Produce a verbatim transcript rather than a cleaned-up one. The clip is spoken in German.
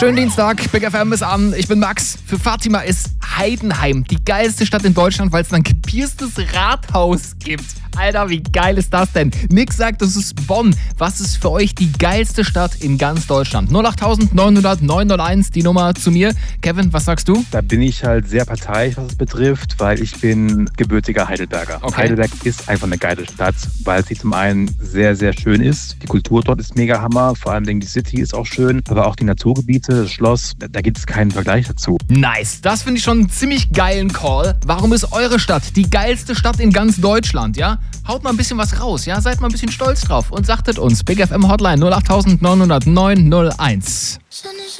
Schönen Dienstag, Big F M ist an. Ich bin Max. Für Fatima ist Heidenheim die geilste Stadt in Deutschland, weil es ein gepierstes Rathaus gibt. Alter, wie geil ist das denn? Nick sagt, es ist Bonn. Was ist für euch die geilste Stadt in ganz Deutschland? null acht neun null null neun null eins, die Nummer zu mir. Kevin, was sagst du? Da bin ich halt sehr parteiisch, was es betrifft, weil ich bin gebürtiger Heidelberger. Okay. Heidelberg ist einfach eine geile Stadt, weil sie zum einen sehr, sehr schön ist. Die Kultur dort ist mega Hammer, vor allem die City ist auch schön, aber auch die Naturgebiete, das Schloss, da gibt es keinen Vergleich dazu. Nice, das finde ich schon einen ziemlich geilen Call. Warum ist eure Stadt die geilste Stadt in ganz Deutschland, ja? Haut mal ein bisschen was raus, ja? Seid mal ein bisschen stolz drauf und sagtet uns. Big F M Hotline null acht neun null null neun null eins.